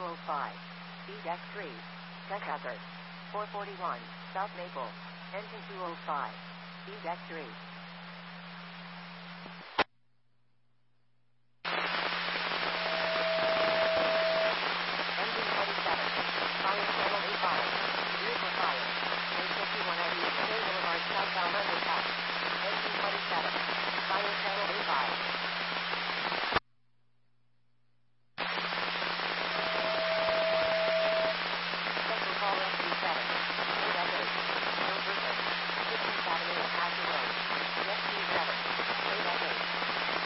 205. Speed X3. Check hazard. 441. South Maple. Engine 205. Speed X3.